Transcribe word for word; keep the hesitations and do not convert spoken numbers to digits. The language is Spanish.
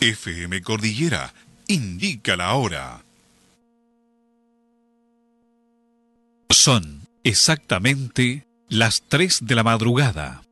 F M Cordillera indica la hora. Son exactamente las tres de la madrugada.